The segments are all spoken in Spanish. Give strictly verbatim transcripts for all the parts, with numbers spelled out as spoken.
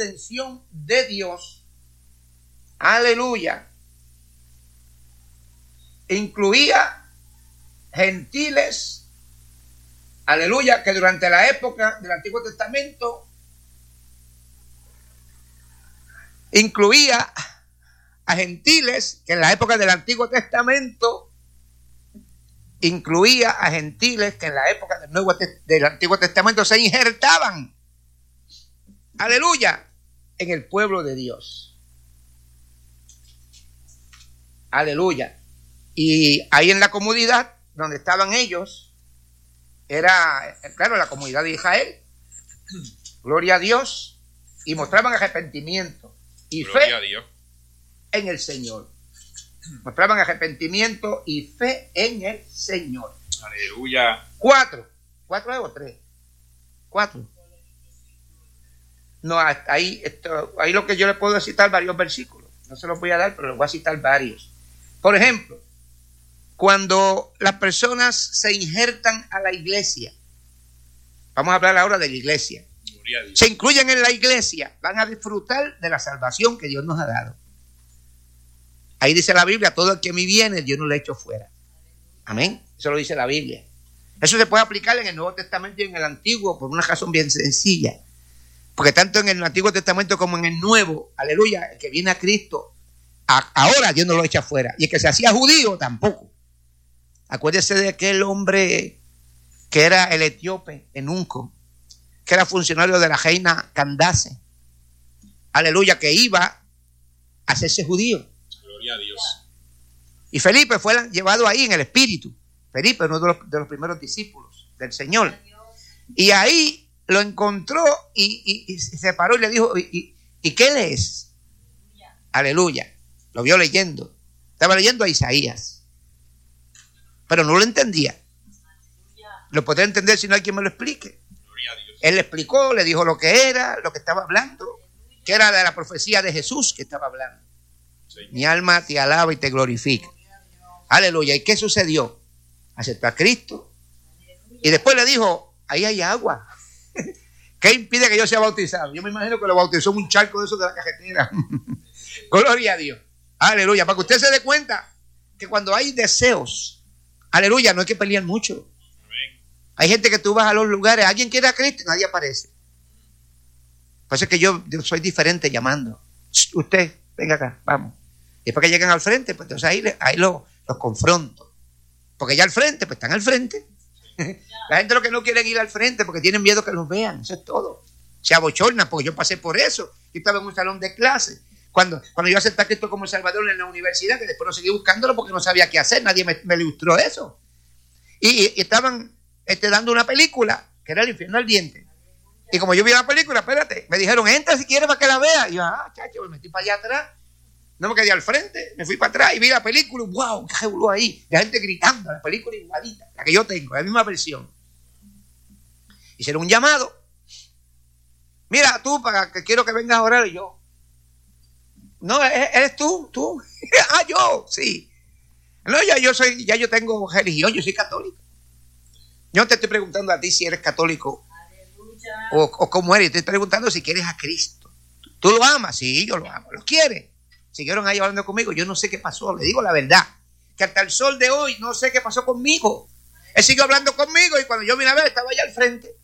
atención de Dios, aleluya, incluía gentiles, aleluya, que durante la época del Antiguo Testamento incluía a gentiles que en la época del Antiguo Testamento incluía a gentiles que en la época del, Nuevo, del Antiguo Testamento se injertaban, aleluya, en el pueblo de Dios. Aleluya. Y ahí en la comunidad donde estaban ellos, era, claro, la comunidad de Israel, gloria a Dios, y mostraban arrepentimiento y gloria fe a Dios. En el Señor. Mostraban arrepentimiento y fe en el Señor. Aleluya. Cuatro. ¿Cuatro o tres? Cuatro. No, ahí, esto, ahí lo que yo le puedo citar varios versículos. No se los voy a dar, pero les voy a citar varios. Por ejemplo, cuando las personas se injertan a la iglesia, vamos a hablar ahora de la iglesia, Gloria a Dios. se incluyen en la iglesia, van a disfrutar de la salvación que Dios nos ha dado. Ahí dice la Biblia, todo el que a mí viene, yo no le echo fuera. Amén. Eso lo dice la Biblia. Eso se puede aplicar en el Nuevo Testamento y en el Antiguo por una razón bien sencilla. Porque tanto en el Antiguo Testamento como en el Nuevo, aleluya, el que viene a Cristo, a, ahora Dios no lo echa fuera. Y el que se hacía judío tampoco. Acuérdese de aquel hombre que era el etíope, Enunco, que era funcionario de la reina Candace. Aleluya, que iba a hacerse judío. Gloria a Dios. Y Felipe fue llevado ahí en el espíritu. Felipe, uno de los, de los primeros discípulos del Señor. Y ahí lo encontró y, y, y se paró y le dijo, ¿y, y, ¿y qué lees? Aleluya. Lo vio leyendo. Estaba leyendo a Isaías. Pero no lo entendía. Lo podría entender si no hay quien me lo explique. Gloria a Dios. Él le explicó, le dijo lo que era, lo que estaba hablando, que era de la profecía de Jesús que estaba hablando. Señor. Mi alma te alaba y te glorifica. Aleluya. ¿Y qué sucedió? Aceptó a Cristo. Y después le dijo, ahí hay agua. ¿Qué impide que yo sea bautizado? Yo me imagino que lo bautizó en un charco de esos de la cajetera. Gloria a Dios. Aleluya. Para que usted se dé cuenta que cuando hay deseos, aleluya, no hay que pelear mucho. Amén. Hay gente que tú vas a los lugares, alguien quiere a Cristo y nadie aparece. Por eso es que yo, yo soy diferente llamando. Usted, venga acá, vamos. Y después que lleguen al frente, pues entonces ahí, ahí los, los confronto. Porque ya al frente, pues están al frente. La gente lo que no quieren ir al frente porque tienen miedo que los vean, eso es todo. Se abochornan porque yo pasé por eso. Yo estaba en un salón de clase. Cuando, cuando yo acepté a Cristo como Salvador en la universidad, que después no seguí buscándolo porque no sabía qué hacer, nadie me, me ilustró eso. Y, y estaban este, dando una película que era El infierno ardiente. Y como yo vi la película, espérate, me dijeron, entra si quieres para que la vea. Y yo, ah, chacho, me metí para allá atrás. No me quedé al frente, me fui para atrás y vi la película. ¡Wow! ¡Qué revolú ahí! La gente gritando, la película igualita, la que yo tengo, la misma versión. Hicieron un llamado. Mira, tú, para que quiero que vengas a orar. Y yo, no, eres tú, tú. Ah, yo, sí. No, ya yo soy, ya yo tengo religión, yo soy católico. Yo no te estoy preguntando a ti si eres católico o, o cómo eres. Te estoy preguntando si quieres a Cristo. ¿Tú lo amas? Sí, yo lo amo. ¿Lo quieres? Siguieron ahí hablando conmigo. Yo no sé qué pasó. Le digo la verdad. Que hasta el sol de hoy no sé qué pasó conmigo. Él siguió hablando conmigo y cuando yo vine a ver estaba allá al frente.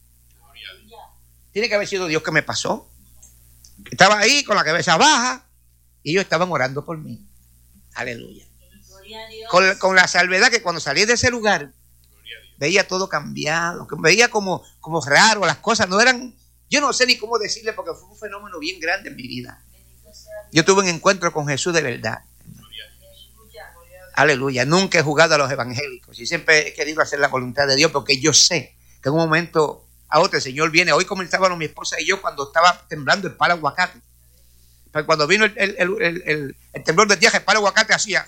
Tiene que haber sido Dios que me pasó. Estaba ahí con la cabeza baja y ellos estaban orando por mí. Aleluya. Con, con la salvedad que cuando salí de ese lugar veía todo cambiado. Veía como, como raro las cosas. No eran, yo no sé ni cómo decirle porque fue un fenómeno bien grande en mi vida. Yo tuve un encuentro con Jesús de verdad. Aleluya. Nunca he jugado a los evangélicos y siempre he querido hacer la voluntad de Dios porque yo sé que en un momento a otro el Señor viene. Hoy comenzábamos mi esposa y yo cuando estaba temblando el palo aguacate. Pero cuando vino el, el, el, el, el, el temblor de tierra, el palo aguacate hacía.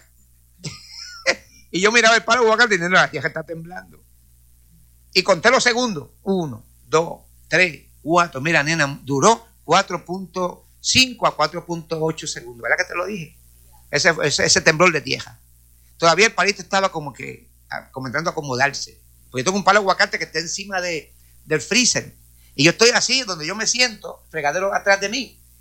Y yo miraba el palo aguacate y no, la tierra está temblando. Y conté los segundos. Uno, dos, tres, cuatro. Mira, nena, duró cuatro punto cinco a cuatro punto ocho segundos. ¿Verdad que te lo dije? Ese, ese, ese temblor de tierra. Todavía el palito estaba como que comenzando a acomodarse. Porque yo tengo un palo aguacate que está encima de, del freezer. Y yo estoy así, donde yo me siento, fregadero atrás de mí.